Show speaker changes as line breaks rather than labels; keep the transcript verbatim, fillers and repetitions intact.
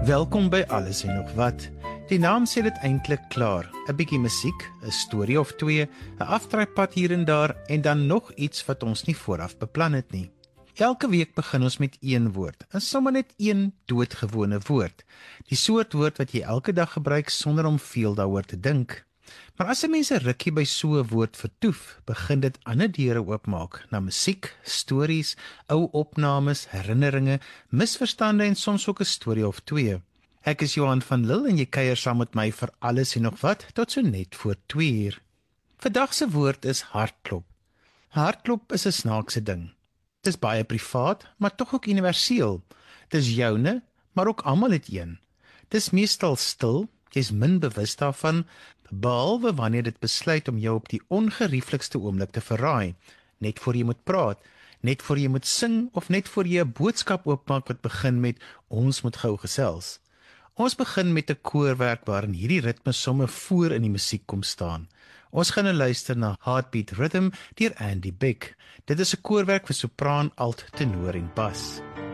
Welkom by Alles en Nog Wat. Die naam sê dit eintlik klaar. 'n Bietjie musiek, 'n storie of twee, 'n afdraaipad hier en daar en dan nog iets wat ons nie vooraf beplan het nie. Elke week begin ons met een woord, en sommer net een doodgewone woord. Die soort woord wat jy elke dag gebruik sonder om veel daaroor te dink. Maar as 'n mens 'n rukkie by so 'n woord vertoef, begin dit ander deure oopmaak na musiek, stories, ou opnames, herinneringe, misverstande en soms ook 'n storie of twee. Ek is Johan van Lille en jy kuier saam met my vir Alles en Nog Wat tot so net voor twee uur. Vandag se woord is hartklop. Hartklop is 'n snaakse ding. Dit is baie privaat, maar tog ook universeel. Dis joune, maar ook almal het een. Dis meestal stil, jy's min bewus daarvan, behalwe wanneer dit besluit om jou op die ongerieflikste oomblik te verraai, net voor jy moet praat, net voor jy moet sing of net voor jy 'n boodskap oopmaak wat begin met ons moet gou gesels. Ons begin met 'n koorwerk waarin hierdie ritme somme voor in die musiek kom staan. Ons gaan nou luister na Heartbeat Rhythm deur Andy Beck. Dit is 'n koorwerk vir sopraan, alt, tenor en bas.